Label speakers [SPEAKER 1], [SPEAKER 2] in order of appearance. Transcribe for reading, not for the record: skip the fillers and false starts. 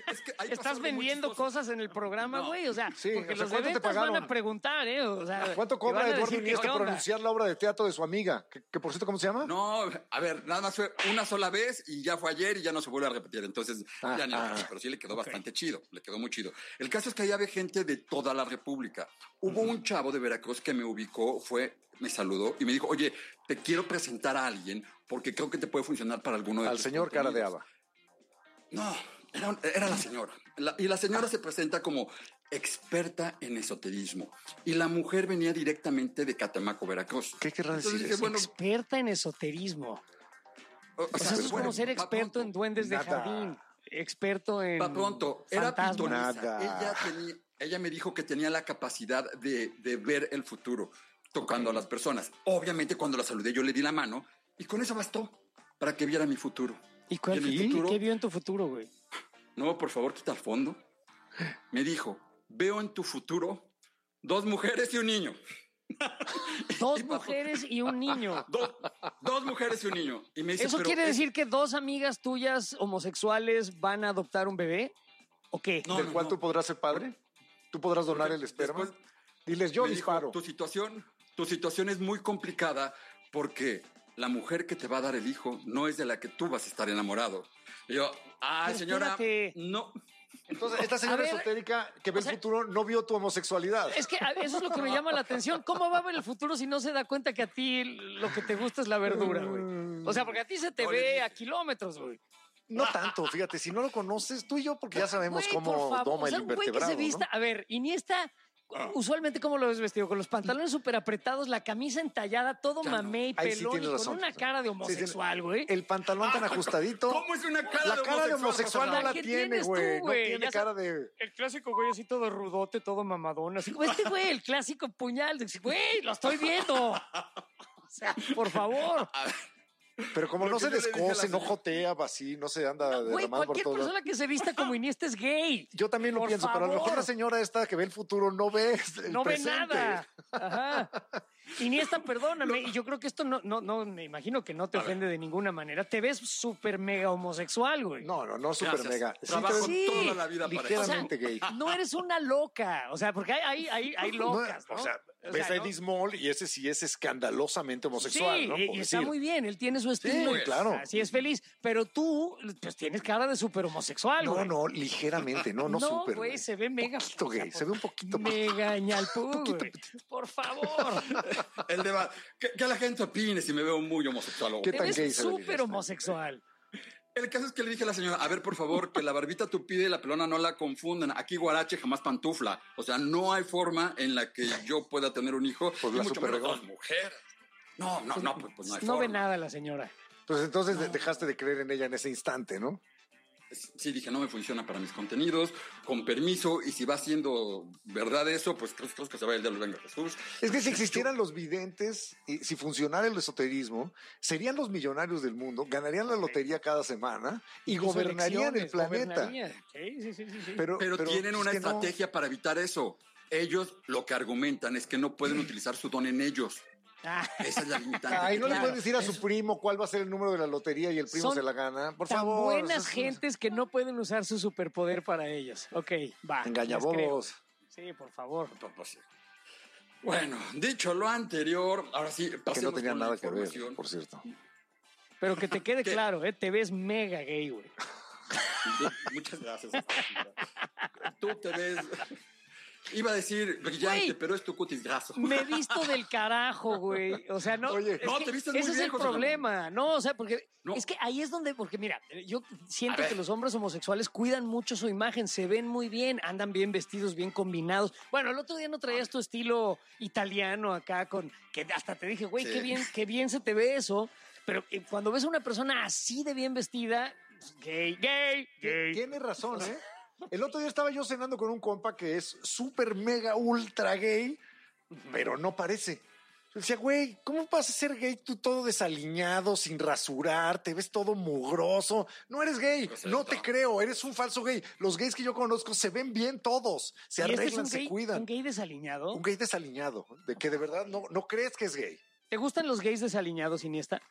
[SPEAKER 1] Es que ahí
[SPEAKER 2] Estás vendiendo cosas en el programa, güey. O sea,
[SPEAKER 3] Sí,
[SPEAKER 2] porque
[SPEAKER 3] o sea,
[SPEAKER 2] los
[SPEAKER 3] ¿cuánto te
[SPEAKER 2] ventas van
[SPEAKER 3] pagaron?
[SPEAKER 2] a preguntar, ¿eh? O sea,
[SPEAKER 3] ¿Cuánto
[SPEAKER 2] te
[SPEAKER 3] cobra
[SPEAKER 2] van a
[SPEAKER 3] Eduardo
[SPEAKER 2] decir que
[SPEAKER 3] Iniesta
[SPEAKER 2] qué
[SPEAKER 3] por
[SPEAKER 2] onda.
[SPEAKER 3] anunciar la obra de teatro de su amiga? Que por cierto, ¿cómo se llama?
[SPEAKER 1] No, a ver, nada más fue una sola vez y ya fue ayer y ya no se vuelve a repetir. Entonces, ya ni pero sí le quedó bastante chido, le quedó muy chido. El caso es que ahí había gente de toda la República. Hubo un chavo de Veracruz que me ubicó, me saludó y me dijo, oye, te quiero presentar a alguien porque creo que te puede funcionar para alguno de
[SPEAKER 3] Al
[SPEAKER 1] tus
[SPEAKER 3] señor cara de
[SPEAKER 1] contenidos".
[SPEAKER 3] haba.
[SPEAKER 1] No, era la señora. Y la señora se presenta como experta en esoterismo. Y la mujer venía directamente de Catemaco, Veracruz.
[SPEAKER 3] ¿Qué querrá
[SPEAKER 1] Entonces
[SPEAKER 3] decir
[SPEAKER 1] dije,
[SPEAKER 3] eso?
[SPEAKER 1] bueno,
[SPEAKER 2] Experta en esoterismo. O sea, eso es
[SPEAKER 1] bueno,
[SPEAKER 2] como ser
[SPEAKER 1] va
[SPEAKER 2] experto
[SPEAKER 1] pronto.
[SPEAKER 2] en duendes de
[SPEAKER 3] Nada.
[SPEAKER 2] jardín. Experto en
[SPEAKER 1] Va pronto. Era
[SPEAKER 2] fantasmas.
[SPEAKER 1] pitonisa.
[SPEAKER 3] Nada.
[SPEAKER 1] Ella me dijo que tenía la capacidad de ver el futuro tocando a las personas. Obviamente, cuando la saludé, yo le di la mano y con eso bastó para que viera mi futuro.
[SPEAKER 2] ¿Y
[SPEAKER 1] en el futuro,
[SPEAKER 2] qué vio en tu futuro, güey?
[SPEAKER 1] no, por favor, quita el fondo. Me dijo, veo en tu futuro 2 mujeres y un niño.
[SPEAKER 2] Dos mujeres y un niño.
[SPEAKER 1] Dos mujeres y un niño. Y me dice,
[SPEAKER 2] ¿Eso
[SPEAKER 1] pero
[SPEAKER 2] quiere decir que 2 amigas tuyas homosexuales van a adoptar un bebé? ¿O qué?
[SPEAKER 1] No,
[SPEAKER 3] ¿Del cual tú podrás ser padre? ¿Tú podrás donar el esperma?
[SPEAKER 1] después
[SPEAKER 3] Diles, yo
[SPEAKER 1] me dijo,
[SPEAKER 3] disparo.
[SPEAKER 1] tu situación es muy complicada porque la mujer que te va a dar el hijo no es de la que tú vas a estar enamorado. Y yo,
[SPEAKER 2] Pero
[SPEAKER 1] señora,
[SPEAKER 2] espérate.
[SPEAKER 1] no.
[SPEAKER 3] Entonces, esta
[SPEAKER 2] A
[SPEAKER 3] señora
[SPEAKER 2] ver,
[SPEAKER 3] esotérica que ve
[SPEAKER 2] o sea,
[SPEAKER 3] el futuro no vio tu homosexualidad.
[SPEAKER 2] Es que eso es lo que me llama la atención. ¿Cómo va a ver el futuro si no se da cuenta que a ti lo que te gusta es la verdura, güey? O sea, porque a ti se te
[SPEAKER 1] No, le
[SPEAKER 2] ve
[SPEAKER 1] dije.
[SPEAKER 2] a kilómetros, güey.
[SPEAKER 3] No tanto, fíjate, si no lo conoces, tú y yo, porque ya sabemos
[SPEAKER 2] Güey,
[SPEAKER 3] cómo
[SPEAKER 2] por favor,
[SPEAKER 3] doma
[SPEAKER 2] o sea,
[SPEAKER 3] el
[SPEAKER 2] un güey que
[SPEAKER 3] invertebrado,
[SPEAKER 2] se vista.
[SPEAKER 3] ¿no?
[SPEAKER 2] A ver, Iniesta, usualmente, ¿cómo lo ves vestido? Con los pantalones súper apretados, la camisa entallada, todo
[SPEAKER 1] Ya no.
[SPEAKER 2] mamey,
[SPEAKER 3] Ahí sí
[SPEAKER 2] pelón
[SPEAKER 3] tienes
[SPEAKER 2] y con
[SPEAKER 3] razón.
[SPEAKER 2] una cara de
[SPEAKER 3] Sí,
[SPEAKER 2] homosexual, güey.
[SPEAKER 3] El pantalón tan ajustadito.
[SPEAKER 1] ¿Cómo es una cara
[SPEAKER 3] La
[SPEAKER 1] de
[SPEAKER 3] cara de homosexual no
[SPEAKER 2] La
[SPEAKER 3] la
[SPEAKER 2] que
[SPEAKER 3] tiene,
[SPEAKER 2] tienes tú,
[SPEAKER 3] güey. No
[SPEAKER 2] güey.
[SPEAKER 3] tiene
[SPEAKER 2] Ya
[SPEAKER 3] cara
[SPEAKER 2] sabes,
[SPEAKER 3] de...
[SPEAKER 2] El clásico güey así todo rudote, todo mamadón. Así como este güey, el clásico puñal. Güey, lo estoy viendo. O sea, por favor.
[SPEAKER 3] Pero como
[SPEAKER 1] Lo
[SPEAKER 3] no
[SPEAKER 1] que
[SPEAKER 3] se
[SPEAKER 1] yo le dije a la
[SPEAKER 3] descose, no
[SPEAKER 1] señora.
[SPEAKER 3] jotea, así, no se anda
[SPEAKER 2] Güey,
[SPEAKER 3] derramando por
[SPEAKER 2] cualquier
[SPEAKER 3] todo.
[SPEAKER 2] persona que se vista como Iniesta es gay.
[SPEAKER 3] Yo también lo
[SPEAKER 2] Por
[SPEAKER 3] pienso, pero a lo mejor
[SPEAKER 2] favor.
[SPEAKER 3] la señora esta que ve el futuro no ve el
[SPEAKER 2] No ve
[SPEAKER 3] presente.
[SPEAKER 2] nada. Ajá. Iniesta, perdóname, y yo creo que esto no, me imagino que no te ofende de ninguna manera. Te ves súper mega homosexual, güey.
[SPEAKER 3] No, súper
[SPEAKER 1] Gracias.
[SPEAKER 3] mega.
[SPEAKER 1] Trabajo
[SPEAKER 2] Sí.
[SPEAKER 1] toda la vida para eso.
[SPEAKER 3] Ligeramente gay.
[SPEAKER 2] No eres una loca. O sea, porque hay locas, ¿no?
[SPEAKER 3] O sea, ves a
[SPEAKER 2] ¿no?
[SPEAKER 3] Eddie Small y ese sí es escandalosamente homosexual,
[SPEAKER 2] Sí,
[SPEAKER 3] ¿no?
[SPEAKER 2] y
[SPEAKER 3] Por
[SPEAKER 2] está
[SPEAKER 3] decir.
[SPEAKER 2] muy bien, él tiene su estilo.
[SPEAKER 3] Sí, claro.
[SPEAKER 2] Así es feliz. Pero tú, pues tienes cara de súper homosexual, güey.
[SPEAKER 3] No, ligeramente, no súper.
[SPEAKER 2] güey, se ve mega.
[SPEAKER 3] Poquito gay, se ve un poquito.
[SPEAKER 2] Mega ñalpú, güey. Por favor.
[SPEAKER 1] El debate. Que la gente opine si me veo muy homosexual o
[SPEAKER 3] ¿Qué
[SPEAKER 2] Te
[SPEAKER 3] tan
[SPEAKER 2] ves
[SPEAKER 3] gay se ve
[SPEAKER 2] súper
[SPEAKER 3] Iniesta?
[SPEAKER 2] homosexual.
[SPEAKER 1] El caso es que le dije a la señora, a ver, por favor, que la barbita tupida y la pelona no la confundan. Aquí guarache jamás pantufla. O sea, no hay forma en la que yo pueda tener un hijo.
[SPEAKER 3] Pues
[SPEAKER 1] y
[SPEAKER 3] la
[SPEAKER 1] mucho menos
[SPEAKER 3] superregón.
[SPEAKER 1] 2 mujeres. No, pues no hay
[SPEAKER 2] No
[SPEAKER 1] forma.
[SPEAKER 2] ve nada la señora.
[SPEAKER 3] Pues entonces dejaste de creer en ella en ese instante, ¿no?
[SPEAKER 1] Sí, dije, no me funciona para mis contenidos, con permiso, y si va siendo verdad eso, pues creo que se va el diablo, venga Jesús.
[SPEAKER 3] Es que si existieran los videntes y si funcionara el esoterismo, serían los millonarios del mundo, ganarían la lotería cada semana y
[SPEAKER 2] Sus
[SPEAKER 3] gobernarían el
[SPEAKER 2] elecciones,
[SPEAKER 3] planeta.
[SPEAKER 2] gobernarían. Sí.
[SPEAKER 1] Pero tienen
[SPEAKER 3] pues,
[SPEAKER 1] una
[SPEAKER 3] que no.
[SPEAKER 1] estrategia para evitar eso. Ellos lo que argumentan es que no pueden utilizar su don en ellos.
[SPEAKER 2] Ah,
[SPEAKER 1] Esa es la limitante.
[SPEAKER 3] Ay, no le
[SPEAKER 2] Claro.
[SPEAKER 3] puedes decir a su primo cuál va a ser el número de la lotería y el primo
[SPEAKER 2] Son
[SPEAKER 3] se la gana. Por
[SPEAKER 2] tan
[SPEAKER 3] favor.
[SPEAKER 2] buenas
[SPEAKER 3] eso es-
[SPEAKER 2] gentes que no pueden usar su superpoder para ellos. Ok, va.
[SPEAKER 3] Engañabobos.
[SPEAKER 2] les creo. Sí, por favor.
[SPEAKER 1] Pues sí. Bueno, dicho lo anterior, ahora sí,
[SPEAKER 3] Que
[SPEAKER 1] pasemos
[SPEAKER 3] no tenía
[SPEAKER 1] con la
[SPEAKER 3] nada que ver,
[SPEAKER 1] información.
[SPEAKER 3] por cierto.
[SPEAKER 2] Pero que te quede
[SPEAKER 1] ¿Qué?
[SPEAKER 2] claro, te ves mega gay, güey.
[SPEAKER 1] Muchas gracias. Tú te ves... Iba a decir brillante,
[SPEAKER 2] Güey.
[SPEAKER 1] pero es tu cutis graso.
[SPEAKER 2] Me he visto del carajo, güey. O sea, no.
[SPEAKER 3] Oye.
[SPEAKER 2] es
[SPEAKER 1] No,
[SPEAKER 2] que
[SPEAKER 1] te vistes muy
[SPEAKER 2] ese es
[SPEAKER 1] bien,
[SPEAKER 2] el
[SPEAKER 1] José
[SPEAKER 2] problema. No, o sea, porque
[SPEAKER 1] No.
[SPEAKER 2] es que ahí es donde, porque mira, yo siento
[SPEAKER 1] A ver.
[SPEAKER 2] que los hombres homosexuales cuidan mucho su imagen, se ven muy bien, andan bien vestidos, bien combinados. Bueno, el otro día no traías tu estilo italiano acá con que hasta te dije, güey,
[SPEAKER 1] Sí.
[SPEAKER 2] qué bien se te ve eso. Pero cuando ves a una persona así de bien vestida, pues, gay.
[SPEAKER 3] Tienes razón, ¿eh? El otro día estaba yo cenando con un compa que es súper mega ultra gay, pero no parece. Yo decía, güey, ¿cómo vas a ser gay tú todo desaliñado, sin rasurar, te ves todo mugroso? No eres gay,
[SPEAKER 1] Pues
[SPEAKER 3] no
[SPEAKER 1] esto.
[SPEAKER 3] te creo, eres un falso gay. Los gays que yo conozco se ven bien todos, se
[SPEAKER 2] ¿Y este es
[SPEAKER 3] arreglan,
[SPEAKER 2] un
[SPEAKER 3] se
[SPEAKER 2] gay,
[SPEAKER 3] cuidan.
[SPEAKER 2] un gay desaliñado?
[SPEAKER 3] Un gay desaliñado, de que de verdad no crees que es gay.
[SPEAKER 2] ¿Te gustan los gays desaliñados, Iniesta?